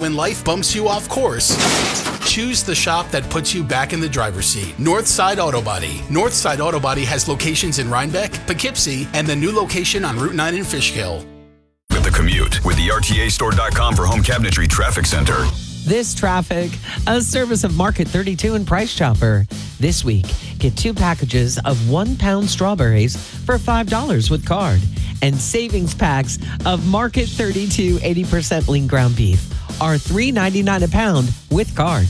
when life bumps you off course, choose the shop that puts you back in the driver's seat. Northside Auto Body. Northside Auto Body has locations in Rhinebeck, Poughkeepsie, and the new location on Route 9 in Fishkill. With the commute with the RTAstore.com for home cabinetry traffic center. This traffic, a service of Market 32 and Price Chopper. This week, get 2 packages of 1 pound strawberries for $5 with card. And savings packs of Market 32 80% lean ground beef are $3.99 a pound with card.